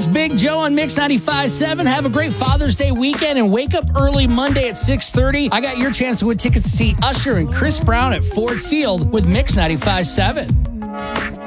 It's Big Joe on Mix 95.7. Have a great Father's Day weekend and wake up early Monday at 6:30. I got your chance to win tickets to see Usher and Chris Brown at Ford Field with Mix 95.7.